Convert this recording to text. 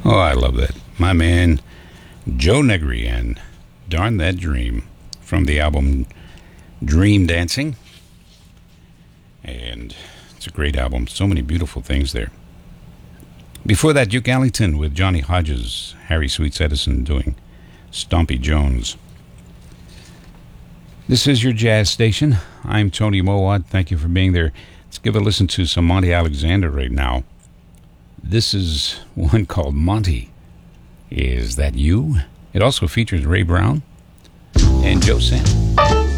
Oh, I love that. My man, Joe Negri, and Darn That Dream from the album Dream Dancing. And it's a great album. So many beautiful things there. Before that, Duke Ellington with Johnny Hodges, Harry Sweets Edison doing Stompy Jones. This is your jazz station. I'm Tony Mowat. Thank you for being there. Let's give a listen to some Monty Alexander right now. This is one called Monty. Is That You? It also features Ray Brown and Joe Sam.